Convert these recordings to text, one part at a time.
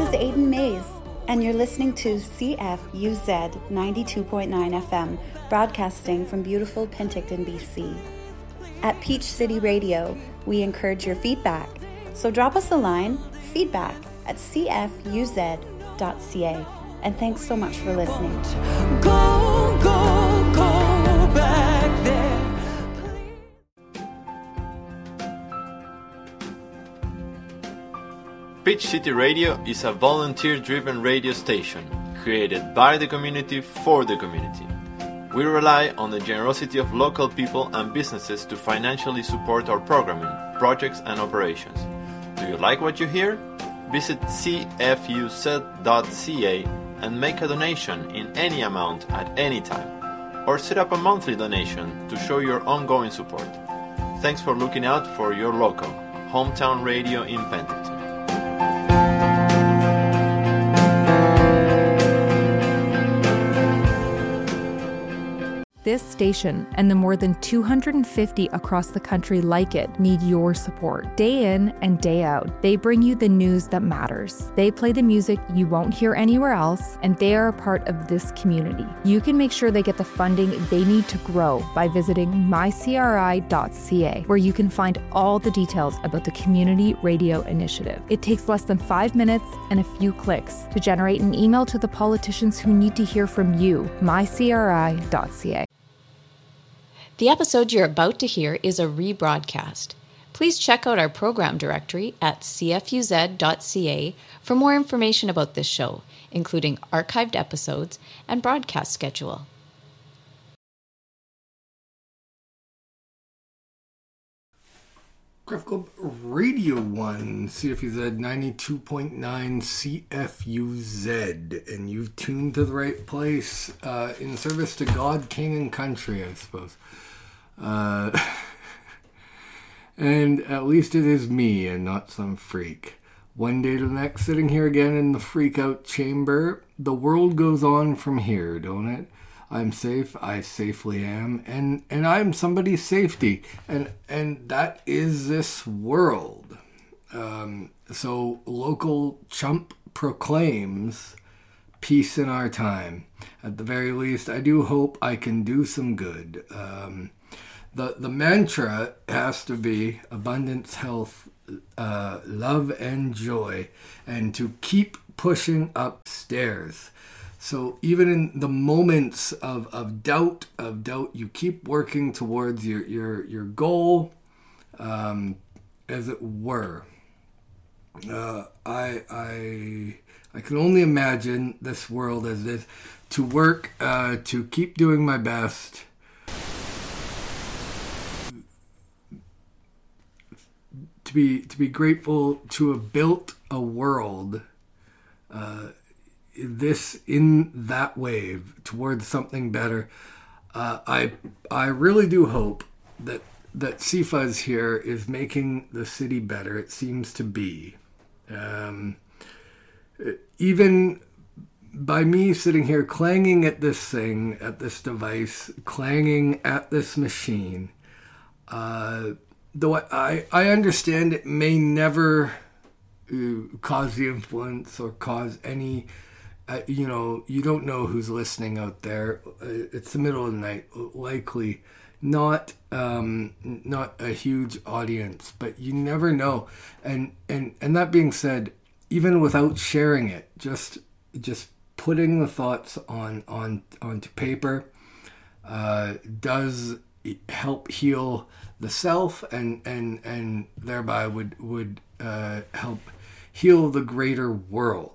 Aiden Mays, and you're listening to CFUZ 92.9 FM, broadcasting from beautiful Penticton, BC. At Peach City Radio, we encourage your feedback, so drop us a line, feedback@cfuz.ca. And thanks so much for listening. Go back there. Peach City Radio is a volunteer-driven radio station created by the community for the community. We rely on the generosity of local people and businesses to financially support our programming, projects and operations. Do you like what you hear? Visit cfuz.ca and make a donation in any amount at any time, or set up a monthly donation to show your ongoing support. Thanks for looking out for your local, hometown radio in Penticton. This station and the more than 250 across the country like it need your support. Day in and day out, they bring you the news that matters. They play the music you won't hear anywhere else, and they are a part of this community. You can make sure they get the funding they need to grow by visiting mycri.ca, where you can find all the details about the Community Radio Initiative. It takes less than 5 minutes and a few clicks to generate an email to the politicians who need to hear from you, mycri.ca. The episode you're about to hear is a rebroadcast. Please check out our program directory at cfuz.ca for more information about this show, including archived episodes and broadcast schedule. Craft Club Radio 1, CFUZ 92.9 CFUZ, and you've tuned to the right place in service to God, King, and Country, I suppose. And at least it is me and not some freak. One day to the next, sitting here again in the freak-out chamber. The world goes on from here, don't it? I'm safe, I safely am, and I'm somebody's safety, and that is this world. So local chump proclaims peace in our time. At the very least, I do hope I can do some good. The mantra has to be abundance, health, love, and joy, and to keep pushing upstairs. So even in the moments of doubt, you keep working towards your goal, as it were. I can only imagine this world as this, to work, to keep doing my best, to be grateful to have built a world, in that wave towards something better. I really do hope that CFUZ here is making the city better. It seems to be. Even by me sitting here clanging at this thing, at this device, clanging at this machine, though I understand it may never cause the influence or cause any, you don't know who's listening out there. It's the middle of the night, likely not a huge audience, but you never know. And that being said, even without sharing it, just putting the thoughts onto paper does help heal the self, and thereby would help heal the greater world.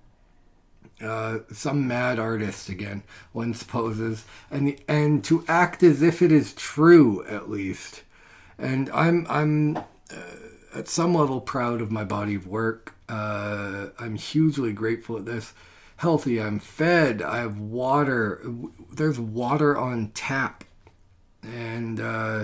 Some mad artist again, one supposes, and to act as if it is true, at least. And I'm at some level proud of my body of work. I'm hugely grateful at this. Healthy, I'm fed, I have water. There's water on tap, and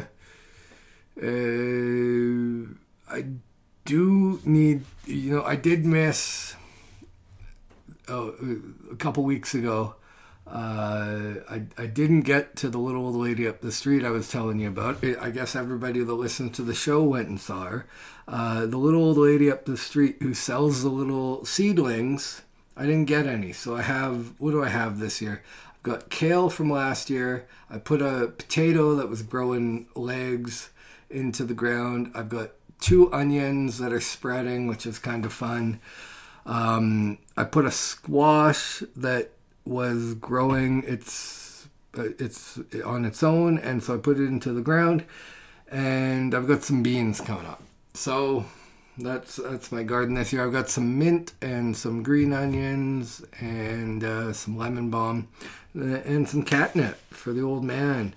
I do need, I did miss a couple weeks ago I didn't get to the little old lady up the street I was telling you about. I guess everybody that listens to the show went and saw her. The little old lady up the street who sells the little seedlings, I didn't get any. So what do I have this year? I've got kale from last year. I put a potato that was growing legs into the ground. I've got 2 onions that are spreading, which is kind of fun. I put a squash that was growing. It's on its own, and so I put it into the ground, and I've got some beans coming up. So that's my garden this year. I've got some mint and some green onions and some lemon balm and some catnip for the old man,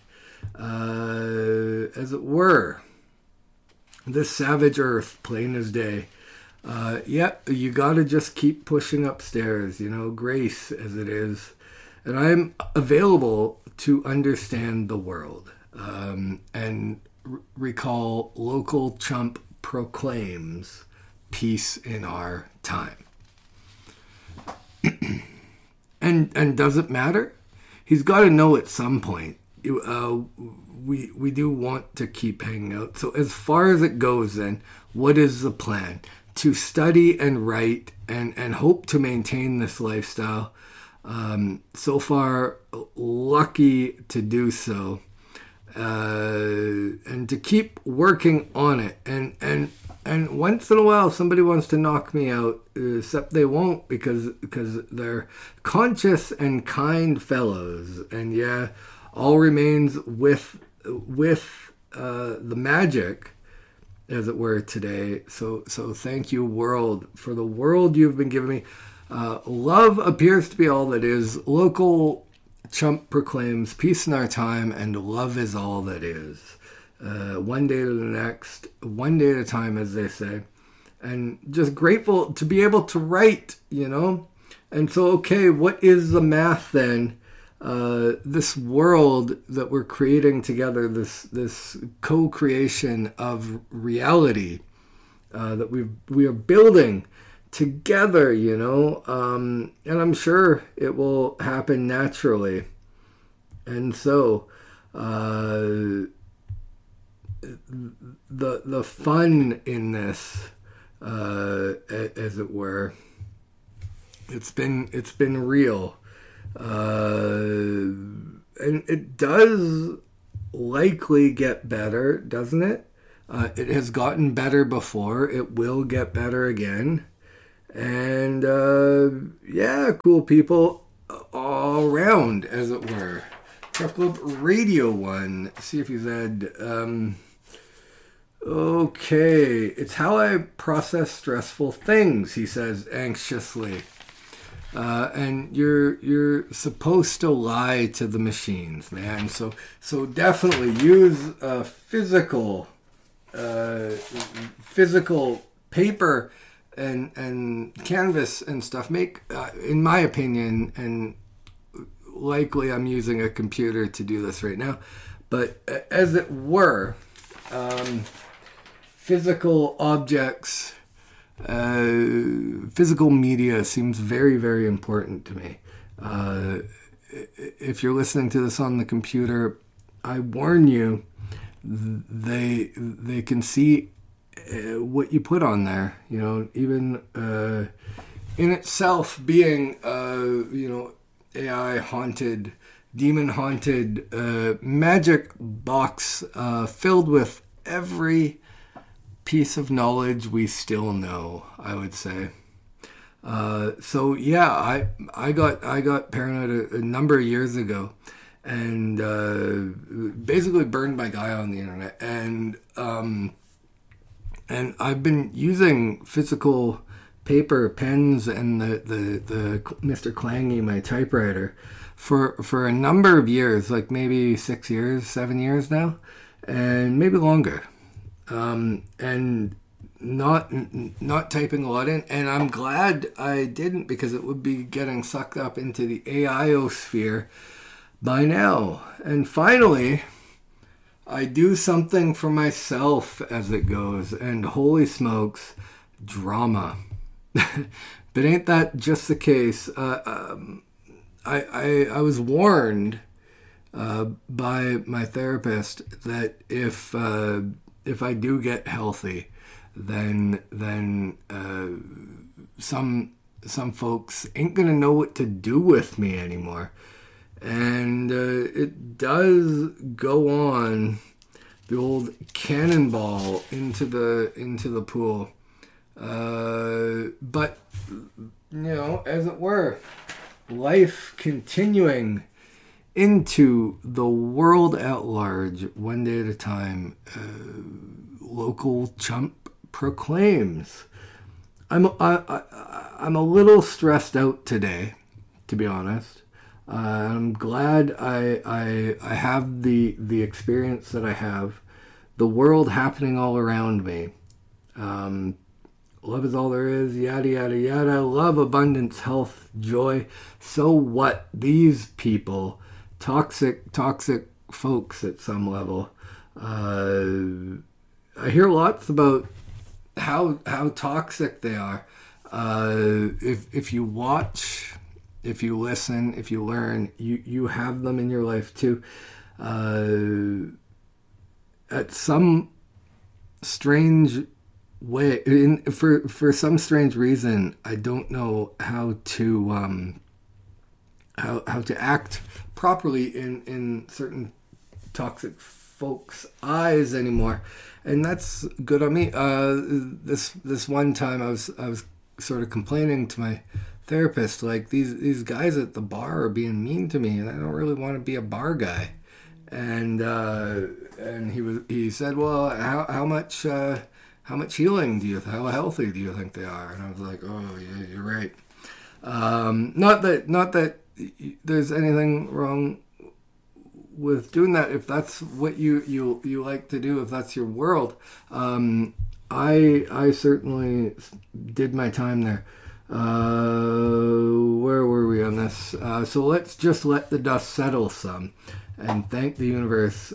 as it were. This savage earth, plain as day. You gotta just keep pushing upstairs, grace as it is. And I'm available to understand the world. And recall local chump proclaims peace in our time. and does it matter? He's got to know at some point. We do want to keep hanging out. So as far as it goes then, what is the plan? To study and write and hope to maintain this lifestyle. So far, lucky to do so. And to keep working on it. And once in a while, somebody wants to knock me out, except they won't because they're conscious and kind fellows. And yeah, all remains with the magic, as it were, today. So thank you, world, for the world you've been giving me. Love appears to be all that is. Local chump proclaims peace in our time, and love is all that is. One day to the next, one day at a time, as they say. And just grateful to be able to write, And so, okay, what is the math then? This world that we're creating together, this co-creation of reality that we are building together, and I'm sure it will happen naturally. And so the fun in this, as it were, it's been real. And it does likely get better, doesn't it? It has gotten better before. It will get better again. And cool people all around, as it were. Craft Club Radio 1, CFUZ. Okay, it's how I process stressful things, he says anxiously. And you're supposed to lie to the machines, man. So definitely use physical paper and canvas and stuff. Make, in my opinion, and likely I'm using a computer to do this right now, but as it were, physical objects. Physical media seems very, very important to me. If you're listening to this on the computer, I warn you, they can see what you put on there. Even in itself being AI haunted, demon haunted, magic box filled with every piece of knowledge we still know, I would say. I got paranoid a number of years ago, and basically burned my guy on the internet, and I've been using physical paper, pens, and the Mr. Clangy, my typewriter, for a number of years, like maybe 6 years, 7 years now, and maybe longer. And not typing a lot in, and I'm glad I didn't, because it would be getting sucked up into the AIosphere by now. And finally, I do something for myself as it goes, and holy smokes, drama. But ain't that just the case? I was warned by my therapist that if I do get healthy, then some folks ain't gonna know what to do with me anymore, and it does go on the old cannonball into the pool, but as it were, life continuing into the world at large, one day at a time. Local chump proclaims. I'm a little stressed out today, to be honest. I'm glad I have the experience that I have. The world happening all around me. Love is all there is, yada, yada, yada. Love, abundance, health, joy. So what? These people, toxic folks at some level. I hear lots about how toxic they are. If you watch, if you listen, if you learn, you have them in your life too. At some strange way, for some strange reason, I don't know how to act properly in certain toxic folks' eyes anymore, and that's good on me. This one time I was sort of complaining to my therapist, like these guys at the bar are being mean to me, and I don't really want to be a bar guy. And he said, well, how much healing do you, how healthy do you think they are? And I was like, oh yeah, you're right. Not that there's anything wrong with doing that, if that's what you like to do, if that's your world. I certainly did my time there. Where were we on this? So let's just let the dust settle some and thank the universe.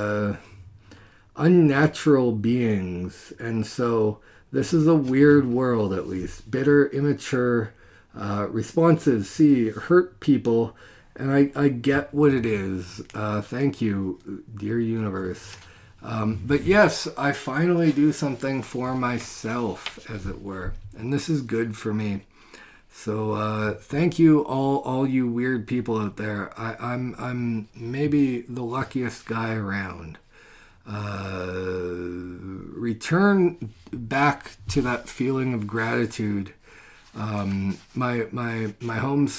Unnatural beings, and so this is a weird world, at least. Bitter, immature, responsive, hurt people. And I get what it is. Thank you, dear universe. But yes, I finally do something for myself, as it were. And this is good for me. So thank you, all you weird people out there. I'm maybe the luckiest guy around. Return back to that feeling of gratitude. My home